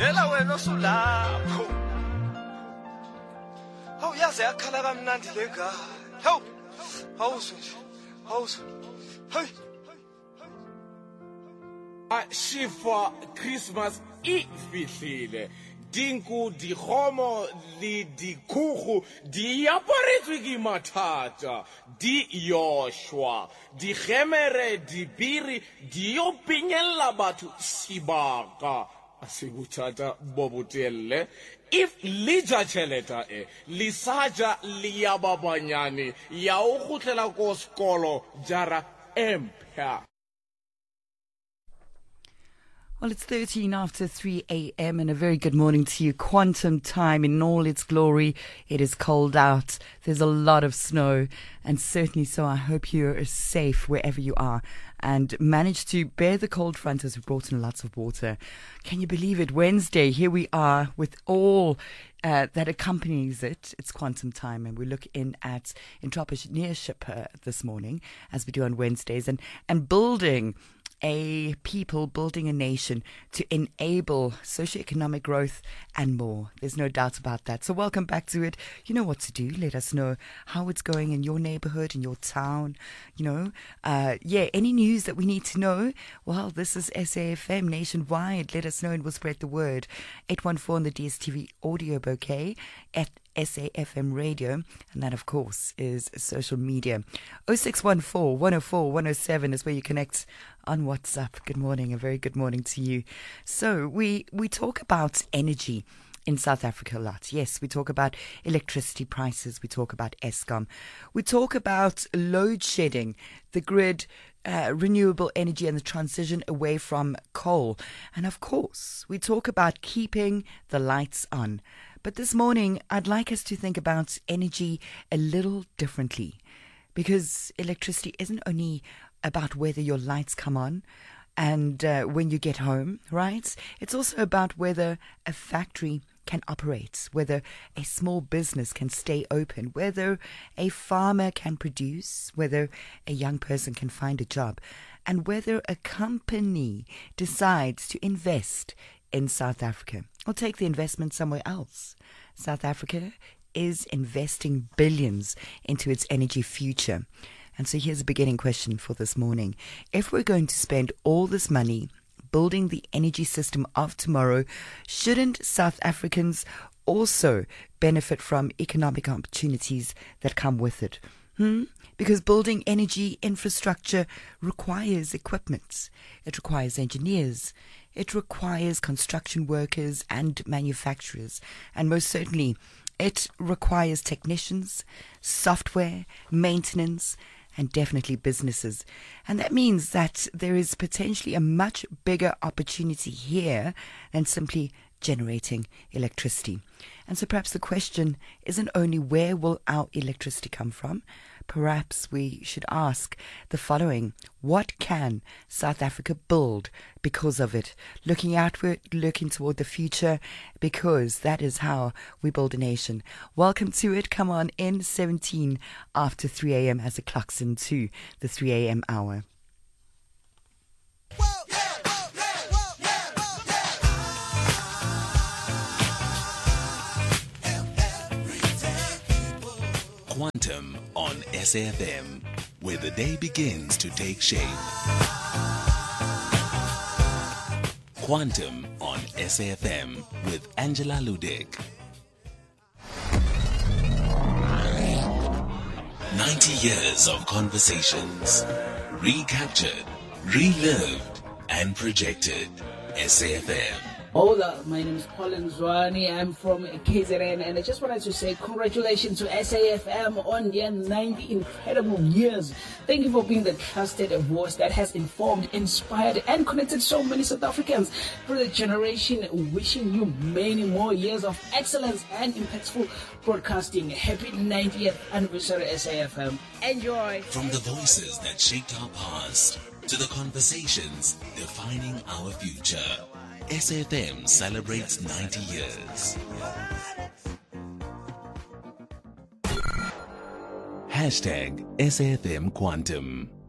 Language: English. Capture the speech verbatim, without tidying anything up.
Dela wena usulapho. Hawu yaze yakhala kamnandi lega. Hawu. Hawuso nje. Hawuso. Hey. Shifa Christmas ifihlile. Dinku di homo li di kuhu di aparetswe ke mathata di yoshwa di gemere di biri di yo pinyella batho sibaka asibutata bobutelle if lija cheleta e lisaja liyababanyani ya ukutlela ko skolo jara empire. Well, it's thirteen after three a.m. and a very good morning to you. Quantum time in all its glory. It is cold out. There's a lot of snow, and certainly so I hope you're safe wherever you are and manage to bear the cold front as we've brought in lots of water. Can you believe it? Wednesday, here we are with all uh, that accompanies it. It's quantum time, and we look in at entrepreneurship uh, this morning, as we do on Wednesdays, and, and building a people, building a nation to enable socioeconomic growth and more. There's no doubt about that. So welcome back to it. You know what to do. Let us know how it's going in your neighborhood, in your town. You know, uh, yeah, any news that we need to know. Well, this is S A F M nationwide. Let us know and we'll spread the word. eight one four on the D S T V audio bouquet at S A F M radio, and that of course is social media. oh six one four, one oh four, one oh seven is where you connect on WhatsApp. Good morning, a very good morning to you. So we we talk about energy in South Africa a lot. Yes, we talk about electricity prices, we talk about Eskom, we talk about load shedding, the grid, uh, renewable energy and the transition away from coal, and of course we talk about keeping the lights on. But this morning, I'd like us to think about energy a little differently, because electricity isn't only about whether your lights come on and uh, when you get home, right? It's also about whether a factory can operate, whether a small business can stay open, whether a farmer can produce, whether a young person can find a job, and whether a company decides to invest in South Africa or take the investment somewhere else. South Africa is investing billions into its energy future. And so here's a beginning question for this morning. If we're going to spend all this money building the energy system of tomorrow, shouldn't South Africans also benefit from economic opportunities that come with it? Hmm? Because building energy infrastructure requires equipment. It requires engineers. It requires construction workers and manufacturers. And most certainly, it requires technicians, software, maintenance, and definitely businesses. And that means that there is potentially a much bigger opportunity here than simply generating electricity. And so perhaps the question isn't only where will our electricity come from? Perhaps we should ask the following: what can South Africa build because of it? Looking outward, looking toward the future, because that is how we build a nation. Welcome to it. Come on in, seventeen after three a.m. as it clocks into the three a.m. hour. Quantum on S A F M, where the day begins to take shape. Quantum on S A F M with Angela Ludick. ninety years of conversations, recaptured, relived, and projected. S A F M. Hola, my name is Colin Zwani. I'm from K Z N, and I just wanted to say congratulations to S A F M on their ninety incredible years. Thank you for being the trusted voice that has informed, inspired, and connected so many South Africans through the generation. Wishing you many more years of excellence and impactful broadcasting. Happy ninetieth anniversary, S A F M. Enjoy. From the voices that shaped our past to the conversations defining our future, S A F M celebrates ninety years. Hashtag S A F M Quantum.